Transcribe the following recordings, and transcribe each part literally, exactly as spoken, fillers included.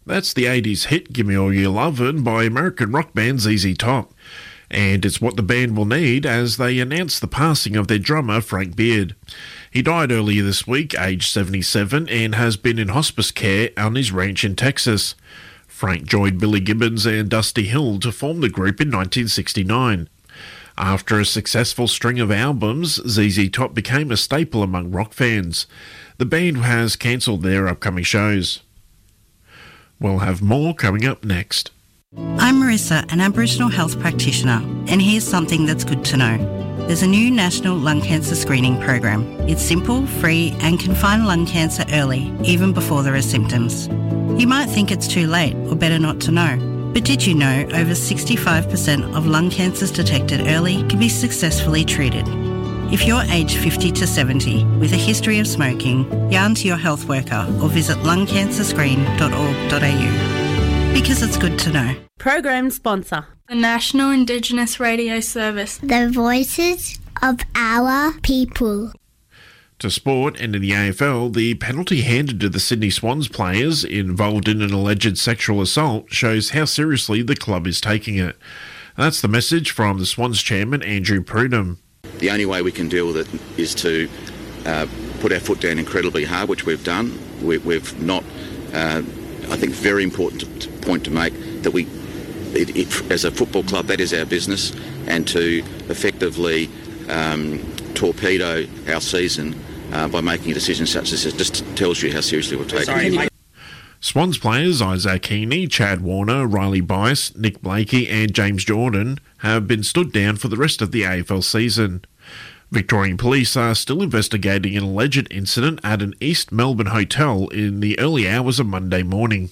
That's the eighties hit Gimme All Your Lovin' by American rock band Z Z Top. And it's what the band will need as they announce the passing of their drummer Frank Beard. He died earlier this week, aged seventy-seven, and has been in hospice care on his ranch in Texas. Frank joined Billy Gibbons and Dusty Hill to form the group in nineteen sixty-nine. After a successful string of albums, Z Z Top became a staple among rock fans. The band has cancelled their upcoming shows. We'll have more coming up next. I'm Marissa, an Aboriginal health practitioner, and here's something that's good to know. There's a new national lung cancer screening program. It's simple, free, and can find lung cancer early, even before there are symptoms. You might think it's too late or better not to know, but did you know over sixty-five percent of lung cancers detected early can be successfully treated? If you're aged fifty to seventy with a history of smoking, yarn to your health worker or visit lung cancer screen dot org dot a u. Because it's good to know. Program sponsor. The National Indigenous Radio Service. The voices of our people. To sport and in the A F L, the penalty handed to the Sydney Swans players involved in an alleged sexual assault shows how seriously the club is taking it. That's the message from the Swans chairman, Andrew Prudhomme. The only way we can deal with it is to uh, put our foot down incredibly hard, which we've done. We, we've not, uh, I think, very important to, to point to make that we, it, it, as a football club, that is our business, and to effectively um, torpedo our season uh, by making a decision such as this just tells you how seriously we're taking it. Swans players Isaac Heaney, Chad Warner, Riley Bice, Nick Blakey and James Jordan have been stood down for the rest of the A F L season. Victorian police are still investigating an alleged incident at an East Melbourne hotel in the early hours of Monday morning.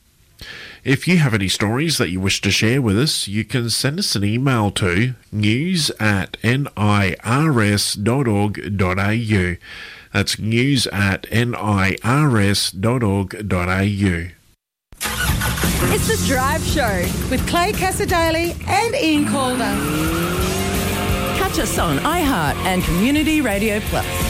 If you have any stories that you wish to share with us, you can send us an email to news at nirs dot org dot a u. That's news at nirs dot org dot a u. It's The Drive Show with Clay Cassadaly and Ian Calder. Catch us on iHeart and Community Radio Plus.